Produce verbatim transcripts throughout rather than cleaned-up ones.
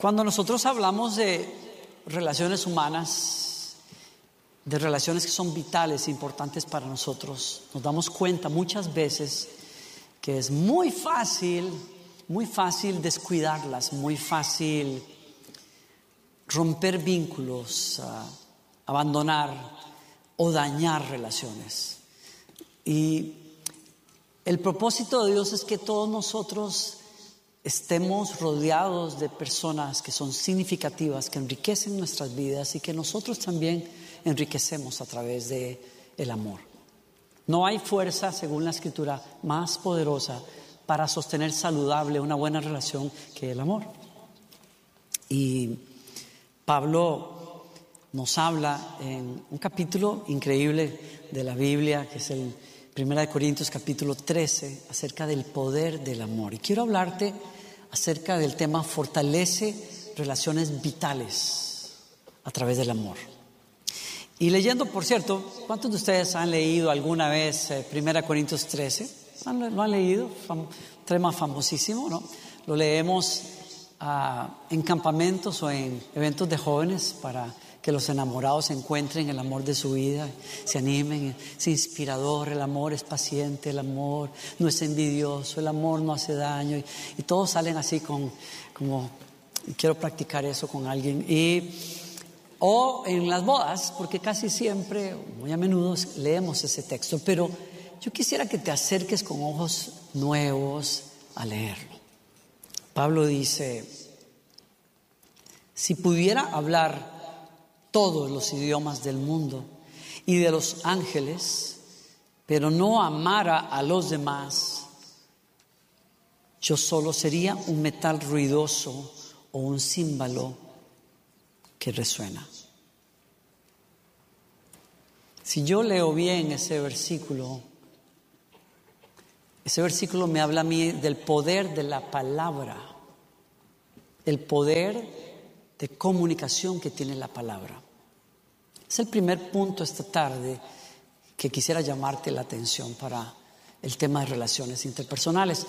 Cuando nosotros hablamos de relaciones humanas, de relaciones que son vitales e importantes para nosotros, nos damos cuenta muchas veces que es muy fácil, muy fácil descuidarlas, muy fácil romper vínculos, uh, abandonar o dañar relaciones. Y el propósito de Dios es que todos nosotros estemos rodeados de personas que son significativas, que enriquecen nuestras vidas y que nosotros también enriquecemos a través de el amor. No hay fuerza, según la Escritura, más poderosa para sostener saludable una buena relación que el amor. Y Pablo nos habla en un capítulo increíble de la Biblia, que es el Primera de Corintios capítulo trece, acerca del poder del amor. Y quiero hablarte acerca del tema fortalece relaciones vitales a través del amor. Y leyendo, por cierto, ¿cuántos de ustedes han leído alguna vez eh, Primera de Corintios trece? ¿Lo han leído? Fam- tema famosísimo, ¿no? Lo leemos uh, en campamentos o en eventos de jóvenes para que los enamorados encuentren el amor de su vida, se animen. Es inspirador, el amor es paciente, el amor no es envidioso, el amor no hace daño. Y, y todos salen así con, como, quiero practicar eso con alguien. Y, o en las bodas, porque casi siempre, muy a menudo leemos ese texto. Pero yo quisiera que te acerques con ojos nuevos a leerlo. Pablo dice, si pudiera hablar todos los idiomas del mundo y de los ángeles, pero no amara a los demás, yo solo sería un metal ruidoso o un címbalo que resuena. Si yo leo bien ese versículo, ese versículo me habla a mí del poder de la palabra, el poder de comunicación que tiene la palabra. Es el primer punto esta tarde que quisiera llamarte la atención para el tema de relaciones interpersonales.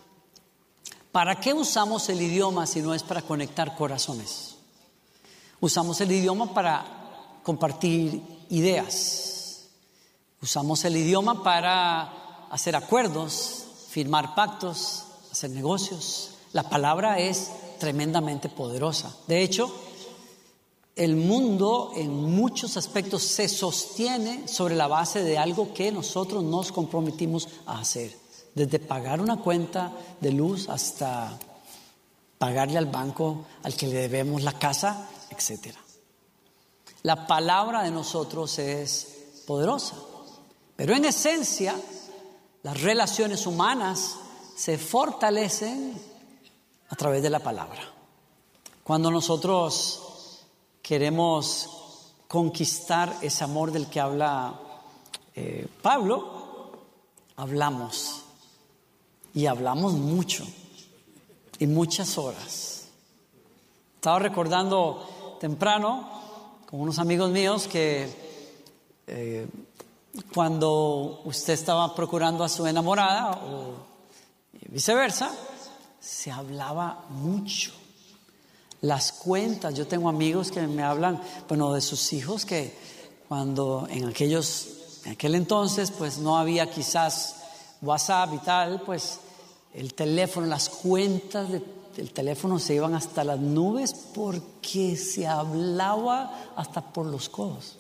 ¿Para qué usamos el idioma si no es para conectar corazones? Usamos el idioma para compartir ideas. Usamos el idioma para hacer acuerdos, firmar pactos, hacer negocios. La palabra es tremendamente poderosa. De hecho, el mundo en muchos aspectos se sostiene sobre la base de algo que nosotros nos comprometimos a hacer. Desde pagar una cuenta de luz hasta pagarle al banco al que le debemos la casa, etcétera. La palabra de nosotros es poderosa, pero en esencia las relaciones humanas se fortalecen a través de la palabra. Cuando nosotros queremos conquistar ese amor del que habla eh, Pablo, hablamos y hablamos mucho y muchas horas. Estaba recordando temprano con unos amigos míos que eh, cuando usted estaba procurando a su enamorada o viceversa, se hablaba mucho. Las cuentas, yo tengo amigos que me hablan, bueno, de sus hijos que cuando en aquellos, en aquel entonces, pues no había quizás WhatsApp y tal, pues el teléfono, las cuentas de, del teléfono se iban hasta las nubes porque se hablaba hasta por los codos.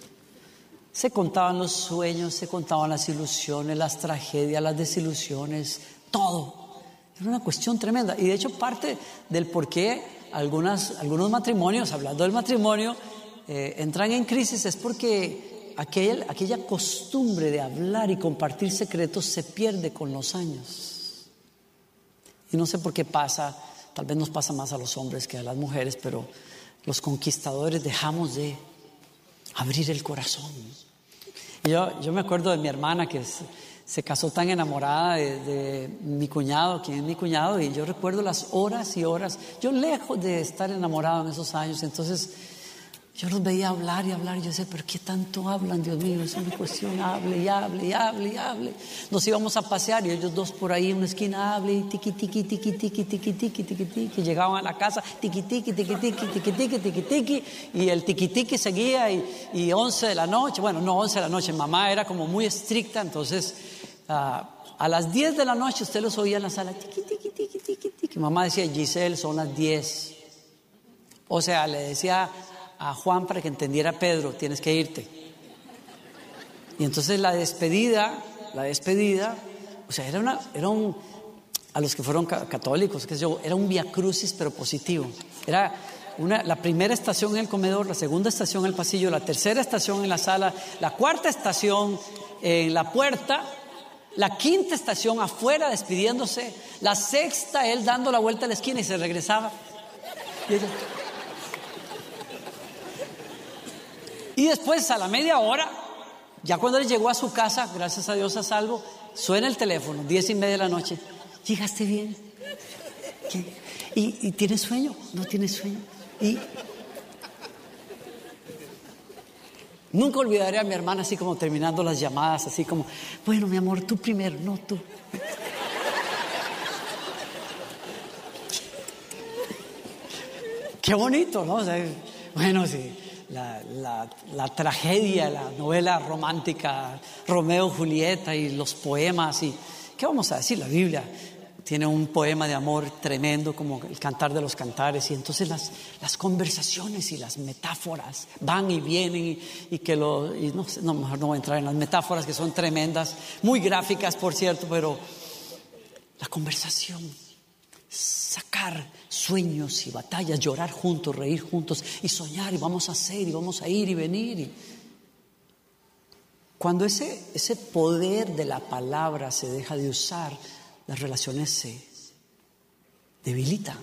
Se contaban los sueños, se contaban las ilusiones, las tragedias, las desilusiones, todo. Era una cuestión tremenda. Y de hecho parte del por qué algunas, algunos matrimonios, hablando del matrimonio, eh, entran en crisis es porque aquel, aquella costumbre de hablar y compartir secretos se pierde con los años. Y no sé por qué pasa, tal vez nos pasa más a los hombres que a las mujeres, pero los conquistadores dejamos de abrir el corazón. Y yo, yo me acuerdo de mi hermana que es, se casó tan enamorada de, de mi cuñado, quien es mi cuñado, y yo recuerdo las horas y horas, yo lejos de estar enamorado en esos años. Entonces Yo los veía hablar y hablar, y yo decía, pero ¿qué tanto hablan, Dios mío? Es una cuestión, hable y hable y hable y hable. Nos íbamos a pasear y ellos dos por ahí en una esquina, hable y tiqui, tiqui, tiqui, tiqui, tiqui, tiqui, tiqui, tiqui. Llegaban a la casa, tiqui, tiqui, tiqui, tiqui, tiqui, tiqui, tiqui, tiqui. Y el tiqui, tiqui seguía y, y once de la noche, bueno, no once de la noche, mamá era como muy estricta, entonces uh, a las diez de la noche usted los oía en la sala, tiqui, tiqui, tiqui, tiqui, tiqui. Mamá decía, Giselle, son las diez. O sea, le decía a Juan para que entendiera Pedro, tienes que irte. Y entonces la despedida, la despedida, o sea, era una, era un, a los que fueron católicos, qué sé yo, era un vía crucis pero positivo. Era una, la primera estación en el comedor, la segunda estación en el pasillo, la tercera estación en la sala, la cuarta estación en la puerta, la quinta estación afuera despidiéndose, la sexta él dando la vuelta a la esquina y se regresaba. Y ella, y después a la media hora, ya cuando él llegó a su casa, gracias a Dios a salvo, suena el teléfono, diez y media de la noche. ¿Llegaste bien? ¿Qué? ¿Y, y tienes sueño? ¿No tienes sueño? Y nunca olvidaré a mi hermana así como terminando las llamadas, así como, bueno, mi amor, tú primero, no tú. Qué bonito, ¿no? O sea, bueno, sí. La, la, la tragedia, la novela romántica, Romeo, Julieta y los poemas. Y ¿qué vamos a decir? La Biblia tiene un poema de amor tremendo como el Cantar de los Cantares. Y entonces las, las conversaciones y las metáforas van y vienen. Y, y que lo, y no, no, mejor no voy a entrar en las metáforas que son tremendas, muy gráficas por cierto, pero la conversación. Sacar sueños y batallas, llorar juntos, reír juntos y soñar y vamos a hacer y vamos a ir y venir. Y cuando ese, ese poder de la palabra se deja de usar, las relaciones se debilitan.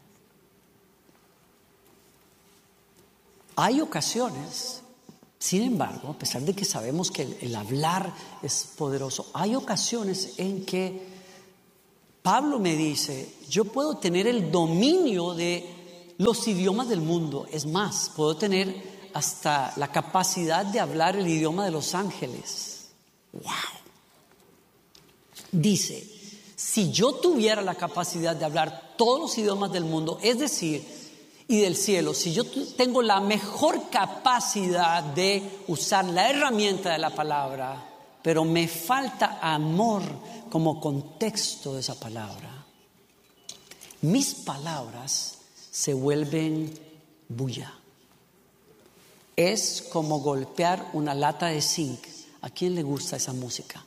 Hay ocasiones, sin embargo, a pesar de que sabemos que el, el hablar es poderoso, hay ocasiones en que Pablo me dice, yo puedo tener el dominio de los idiomas del mundo. Es más, puedo tener hasta la capacidad de hablar el idioma de los ángeles. ¡Wow! Dice, si yo tuviera la capacidad de hablar todos los idiomas del mundo, es decir, y del cielo, si yo tengo la mejor capacidad de usar la herramienta de la palabra, pero me falta amor como contexto de esa palabra, mis palabras se vuelven bulla. Es como golpear una lata de zinc. ¿A quién le gusta esa música?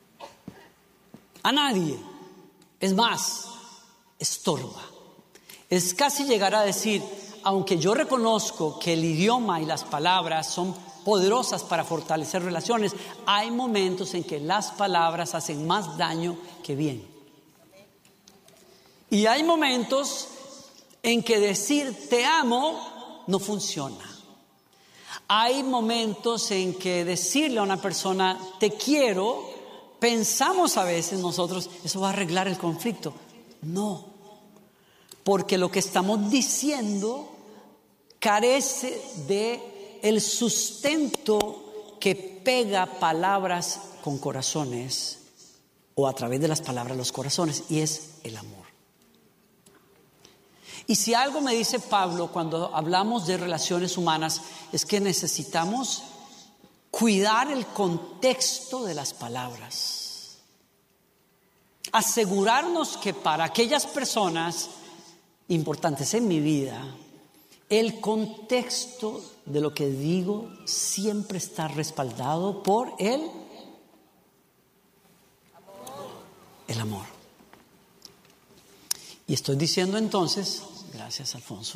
A nadie. Es más, estorba. Es casi llegar a decir, aunque yo reconozco que el idioma y las palabras son poderosas para fortalecer relaciones, hay momentos en que las palabras hacen más daño que bien. Y hay momentos en que decir te amo no funciona. Hay momentos en que decirle a una persona te quiero, pensamos a veces nosotros, eso va a arreglar el conflicto. No, porque lo que estamos diciendo carece de el sustento que pega palabras con corazones o a través de las palabras los corazones, y es el amor. Y si algo me dice Pablo cuando hablamos de relaciones humanas es que necesitamos cuidar el contexto de las palabras, asegurarnos que para aquellas personas importantes en mi vida, el contexto de lo que digo siempre está respaldado por el amor. El amor. Y estoy diciendo entonces, gracias Alfonso,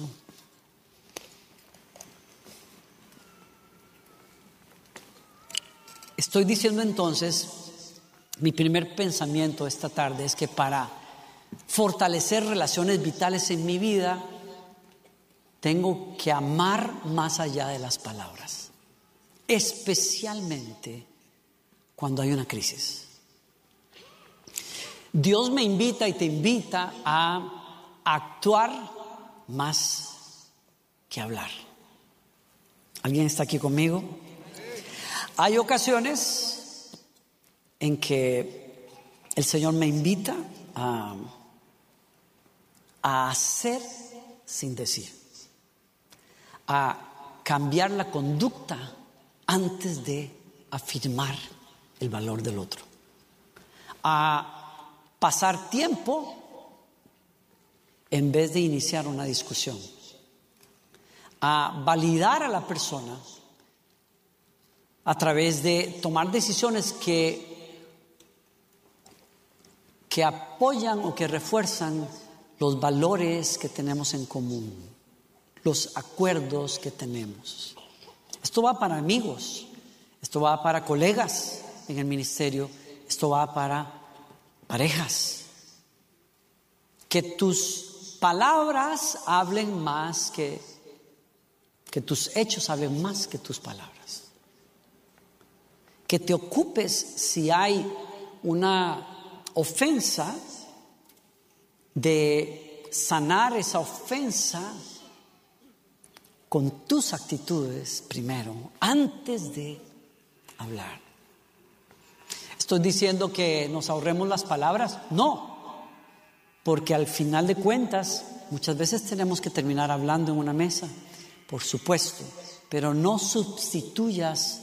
estoy diciendo entonces, mi primer pensamiento esta tarde es que para fortalecer relaciones vitales en mi vida, tengo que amar más allá de las palabras, especialmente cuando hay una crisis. Dios me invita y te invita a actuar más que hablar. ¿Alguien está aquí conmigo? Hay ocasiones en que el Señor me invita a, a hacer sin decir, a cambiar la conducta antes de afirmar el valor del otro, a pasar tiempo en vez de iniciar una discusión, a validar a la persona a través de tomar decisiones que, que apoyan o que refuerzan los valores que tenemos en común, los acuerdos que tenemos. Esto va para amigos, esto va para colegas en el ministerio, esto va para parejas. Que tus palabras hablen más que, que tus hechos hablen más que tus palabras. Que te ocupes si hay una ofensa, de sanar esa ofensa con tus actitudes primero, antes de hablar. ¿Estoy diciendo que nos ahorremos las palabras? No. Porque al final de cuentas, muchas veces tenemos que terminar hablando en una mesa, por supuesto, pero no sustituyas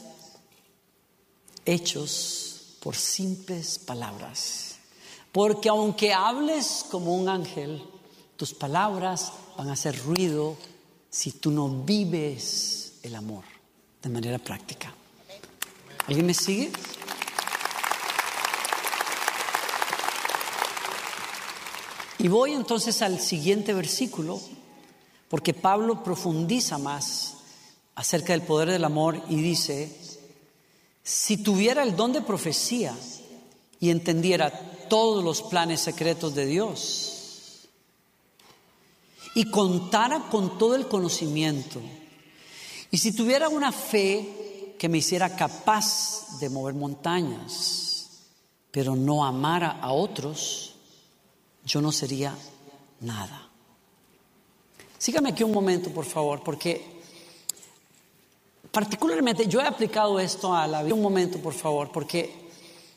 hechos por simples palabras. Porque aunque hables como un ángel, tus palabras van a hacer ruido si tú no vives el amor de manera práctica. ¿Alguien me sigue? Y voy entonces al siguiente versículo, porque Pablo profundiza más acerca del poder del amor y dice: si tuviera el don de profecía y entendiera todos los planes secretos de Dios y contara con todo el conocimiento, y si tuviera una fe que me hiciera capaz de mover montañas, pero no amara a otros, yo no sería nada. Sígame aquí un momento, por favor, porque particularmente yo he aplicado esto a la vida. Un momento, por favor, porque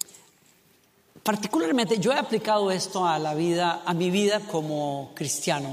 particularmente yo he aplicado esto a la vida, a mi vida como cristiano.